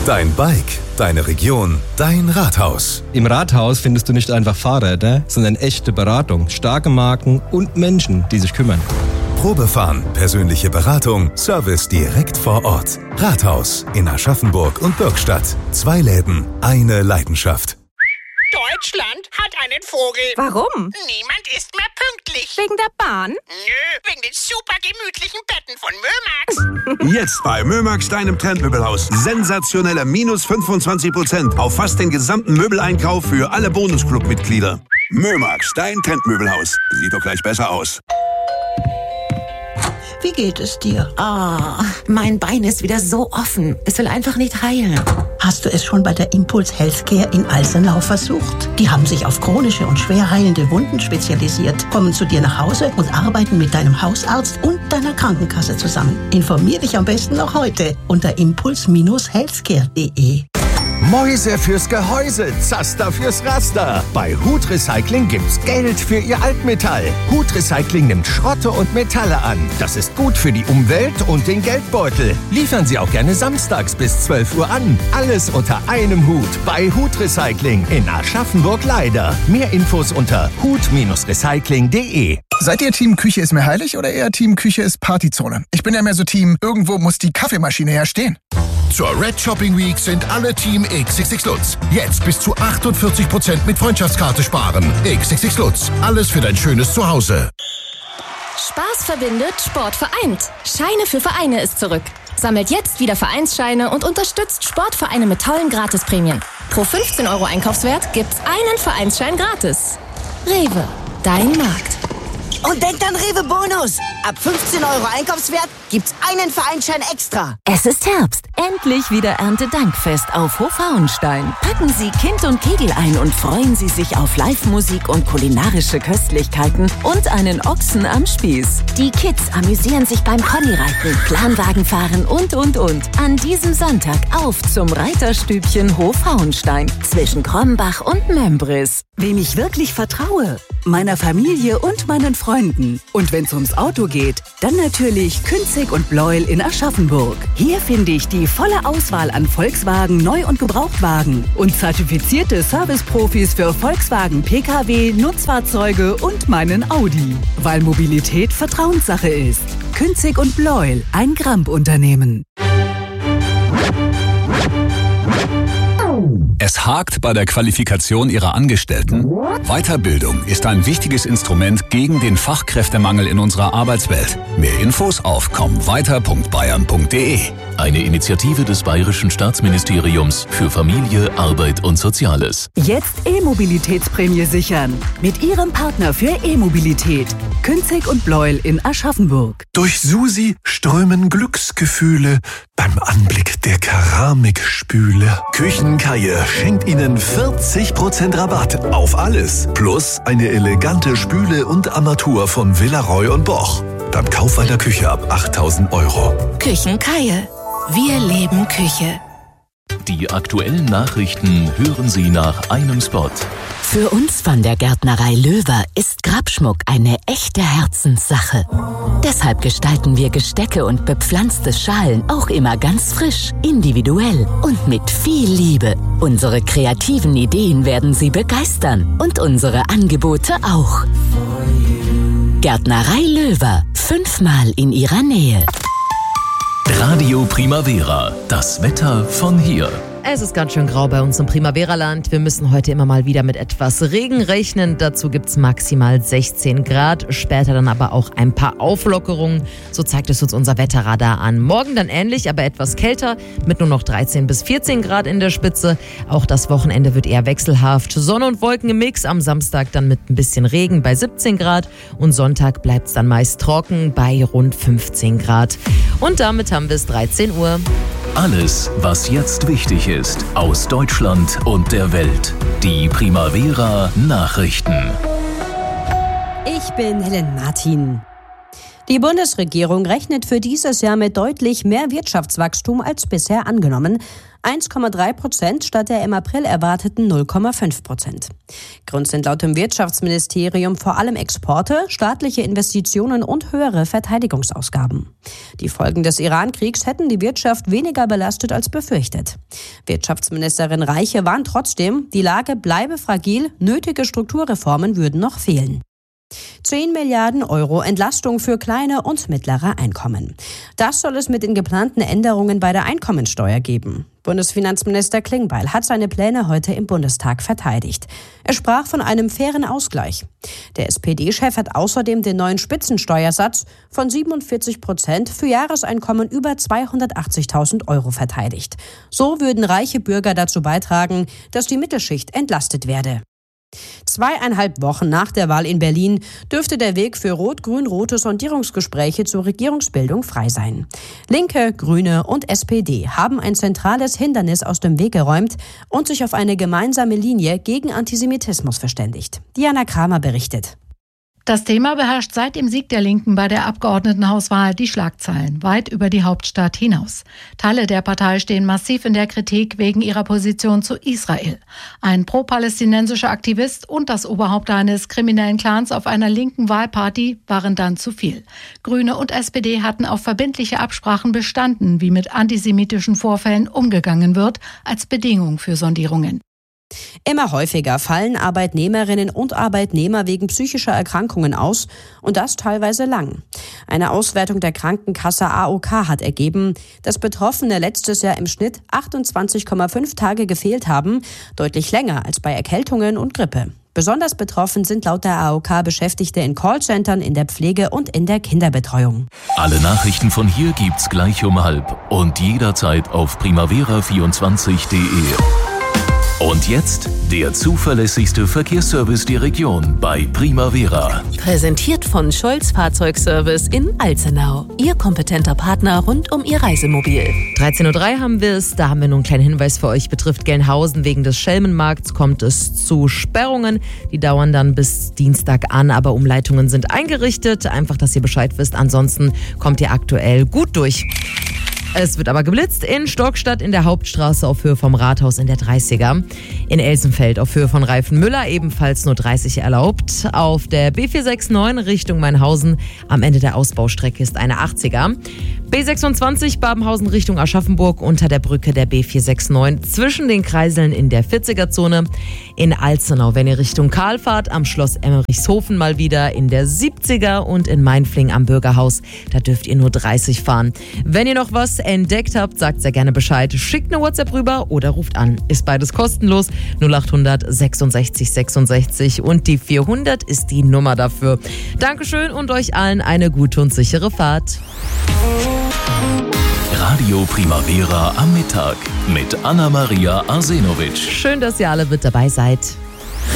Dein Bike, deine Region, dein Rathaus. Im Rathaus findest du nicht einfach Fahrräder, sondern echte Beratung, starke Marken und Menschen, die sich kümmern. Probefahren, persönliche Beratung, Service direkt vor Ort. Rathaus in Aschaffenburg und Bürgstadt. 2 Läden, eine Leidenschaft. Deutschland hat einen Vogel. Warum? Niemand ist mehr pünktlich. Wegen der Bahn? Nö, wegen den super gemütlichen Betten von Mömax. Jetzt bei Mömax, deinem Trendmöbelhaus. Sensationelle minus 25% auf fast den gesamten Möbeleinkauf für alle Bonusclub-Mitglieder. Mömax, dein Trendmöbelhaus. Sieht doch gleich besser aus. Wie geht es dir? Mein Bein ist wieder so offen. Es will einfach nicht heilen. Hast du es schon bei der Impuls Healthcare in Alsenau versucht? Die haben sich auf chronische und schwer heilende Wunden spezialisiert, kommen zu dir nach Hause und arbeiten mit deinem Hausarzt und deiner Krankenkasse zusammen. Informier dich am besten noch heute unter impuls-healthcare.de. Mäuse fürs Gehäuse, Zaster fürs Raster. Bei Hut Recycling gibt's Geld für Ihr Altmetall. Hut Recycling nimmt Schrotte und Metalle an. Das ist gut für die Umwelt und den Geldbeutel. Liefern Sie auch gerne samstags bis 12 Uhr an. Alles unter einem Hut bei Hut Recycling in Aschaffenburg-Leider. Mehr Infos unter hut-recycling.de. Seid ihr Team Küche ist mir heilig oder eher Team Küche ist Partyzone? Ich bin ja mehr so Team, irgendwo muss die Kaffeemaschine ja stehen. Zur Red Shopping Week sind alle Team XXX Lutz. Jetzt bis zu 48% mit Freundschaftskarte sparen. XXX Lutz. Alles für dein schönes Zuhause. Spaß verbindet, Sport vereint. Scheine für Vereine ist zurück. Sammelt jetzt wieder Vereinsscheine und unterstützt Sportvereine mit tollen Gratisprämien. Pro 15 € Einkaufswert gibt's einen Vereinsschein gratis. Rewe, dein Markt. Und denkt an Rewe Bonus. Ab 15 € Einkaufswert gibt's einen Vereinsschein extra. Es ist Herbst. Endlich wieder Erntedankfest auf Hofhauenstein. Packen Sie Kind und Kegel ein und freuen Sie sich auf Live-Musik und kulinarische Köstlichkeiten und einen Ochsen am Spieß. Die Kids amüsieren sich beim Ponyreiten, Planwagenfahren und. An diesem Sonntag auf zum Reiterstübchen Hofhauenstein zwischen Krombach und Membris. Wem ich wirklich vertraue? Meiner Familie und meinen Freunden. Und wenn's ums Auto geht, dann natürlich Künzig und Bleuel in Aschaffenburg. Hier finde ich die volle Auswahl an Volkswagen Neu- und Gebrauchtwagen und zertifizierte Serviceprofis für Volkswagen Pkw, Nutzfahrzeuge und meinen Audi. Weil Mobilität Vertrauenssache ist. Künzig und Bleuel, ein Gramp-Unternehmen. Es hakt bei der Qualifikation Ihrer Angestellten? Weiterbildung ist ein wichtiges Instrument gegen den Fachkräftemangel in unserer Arbeitswelt. Mehr Infos auf kommweiter.bayern.de. Eine Initiative des Bayerischen Staatsministeriums für Familie, Arbeit und Soziales. Jetzt E-Mobilitätsprämie sichern. Mit Ihrem Partner für E-Mobilität. Künzig und Bleuel in Aschaffenburg. Durch Susi strömen Glücksgefühle beim Anblick der Keramikspüle. Küchenkaie schenkt Ihnen 40% Rabatt auf alles. Plus eine elegante Spüle und Armatur von Villaroy und Boch. Beim Kauf einer Küche ab 8.000 €. Küchenkaie. Wir leben Küche. Die aktuellen Nachrichten hören Sie nach einem Spot. Für uns von der Gärtnerei Löwer ist Grabschmuck eine echte Herzenssache. Deshalb gestalten wir Gestecke und bepflanzte Schalen auch immer ganz frisch, individuell und mit viel Liebe. Unsere kreativen Ideen werden Sie begeistern und unsere Angebote auch. Gärtnerei Löwer, 5-mal in Ihrer Nähe. Radio Primavera, das Wetter von hier. Es ist ganz schön grau bei uns im Primavera-Land. Wir müssen heute immer mal wieder mit etwas Regen rechnen. Dazu gibt's maximal 16 Grad. Später dann aber auch ein paar Auflockerungen. So zeigt es uns unser Wetterradar an. Morgen dann ähnlich, aber etwas kälter mit nur noch 13 bis 14 Grad in der Spitze. Auch das Wochenende wird eher wechselhaft. Sonne und Wolken im Mix. Am Samstag dann mit ein bisschen Regen bei 17 Grad. Und Sonntag bleibt's dann meist trocken bei rund 15 Grad. Und damit haben wir es 13 Uhr. Alles, was jetzt wichtig ist, aus Deutschland und der Welt. Die Primavera Nachrichten. Ich bin Helen Martin. Die Bundesregierung rechnet für dieses Jahr mit deutlich mehr Wirtschaftswachstum als bisher angenommen. 1,3% statt der im April erwarteten 0,5%. Grund sind laut dem Wirtschaftsministerium vor allem Exporte, staatliche Investitionen und höhere Verteidigungsausgaben. Die Folgen des Iran-Kriegs hätten die Wirtschaft weniger belastet als befürchtet. Wirtschaftsministerin Reiche warnt trotzdem, die Lage bleibe fragil, nötige Strukturreformen würden noch fehlen. 10 Milliarden Euro Entlastung für kleine und mittlere Einkommen. Das soll es mit den geplanten Änderungen bei der Einkommensteuer geben. Bundesfinanzminister Klingbeil hat seine Pläne heute im Bundestag verteidigt. Er sprach von einem fairen Ausgleich. Der SPD-Chef hat außerdem den neuen Spitzensteuersatz von 47% für Jahreseinkommen über 280.000 Euro verteidigt. So würden reiche Bürger dazu beitragen, dass die Mittelschicht entlastet werde. 2,5 Wochen nach der Wahl in Berlin dürfte der Weg für rot-grün-rote Sondierungsgespräche zur Regierungsbildung frei sein. Linke, Grüne und SPD haben ein zentrales Hindernis aus dem Weg geräumt und sich auf eine gemeinsame Linie gegen Antisemitismus verständigt. Diana Kramer berichtet. Das Thema beherrscht seit dem Sieg der Linken bei der Abgeordnetenhauswahl die Schlagzeilen, weit über die Hauptstadt hinaus. Teile der Partei stehen massiv in der Kritik wegen ihrer Position zu Israel. Ein pro-palästinensischer Aktivist und das Oberhaupt eines kriminellen Clans auf einer linken Wahlparty waren dann zu viel. Grüne und SPD hatten auf verbindliche Absprachen bestanden, wie mit antisemitischen Vorfällen umgegangen wird, als Bedingung für Sondierungen. Immer häufiger fallen Arbeitnehmerinnen und Arbeitnehmer wegen psychischer Erkrankungen aus und das teilweise lang. Eine Auswertung der Krankenkasse AOK hat ergeben, dass Betroffene letztes Jahr im Schnitt 28,5 Tage gefehlt haben, deutlich länger als bei Erkältungen und Grippe. Besonders betroffen sind laut der AOK Beschäftigte in Callcentern, in der Pflege und in der Kinderbetreuung. Alle Nachrichten von hier gibt's gleich um 12 und jederzeit auf primavera24.de. Und jetzt der zuverlässigste Verkehrsservice der Region bei Primavera. Präsentiert von Scholz Fahrzeugservice in Alzenau. Ihr kompetenter Partner rund um Ihr Reisemobil. 13.03 Uhr haben wir es. Da haben wir nun einen kleinen Hinweis für euch. Betrifft Gelnhausen. Wegen des Schelmenmarkts kommt es zu Sperrungen. Die dauern dann bis Dienstag an, aber Umleitungen sind eingerichtet. Einfach, dass ihr Bescheid wisst. Ansonsten kommt ihr aktuell gut durch. Es wird aber geblitzt in Stockstadt in der Hauptstraße auf Höhe vom Rathaus in der 30er. In Elsenfeld auf Höhe von Reifenmüller ebenfalls nur 30 erlaubt. Auf der B469 Richtung Mainhausen am Ende der Ausbaustrecke ist eine 80er. B26 Babenhausen Richtung Aschaffenburg unter der Brücke der B469 zwischen den Kreiseln in der 40er-Zone. In Alzenau, wenn ihr Richtung Karl fahrt, am Schloss Emmerichshofen mal wieder in der 70er und in Mainfling am Bürgerhaus, da dürft ihr nur 30 fahren. Wenn ihr noch was entdeckt habt, sagt sehr gerne Bescheid. Schickt eine WhatsApp rüber oder ruft an. Ist beides kostenlos. 0800 66 66 und die 400 ist die Nummer dafür. Dankeschön und euch allen eine gute und sichere Fahrt. Radio Primavera am Mittag mit Anna-Maria Arsenovic. Schön, dass ihr alle mit dabei seid.